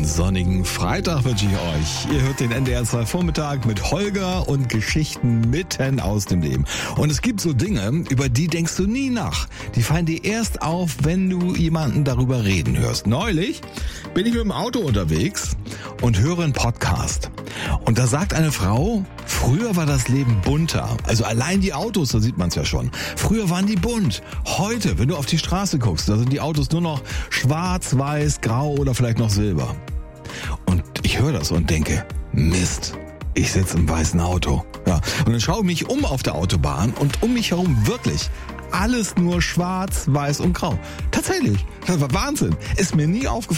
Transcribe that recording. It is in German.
sonnigen Freitag wünsche ich euch. Ihr hört den NDR 2 Vormittag mit Holger und Geschichten mitten aus dem Leben. Und es gibt so Dinge, über die denkst du nie nach. Die fallen dir erst auf, wenn du jemanden darüber reden hörst. Neulich bin ich mit dem Auto unterwegs und höre einen Podcast. Und da sagt eine Frau, früher war das Leben bunter. Also allein die Autos, da sieht man es ja schon. Früher waren die bunt. Heute, wenn du auf die Straße guckst, da sind die Autos nur noch schwarz, weiß, grau oder vielleicht noch silber. Und ich höre das und denke, Mist, ich sitze im weißen Auto. Ja. Und dann schaue ich mich um auf der Autobahn und um mich herum wirklich alles nur schwarz, weiß und grau. Tatsächlich, das war Wahnsinn. Ist mir nie aufgefallen.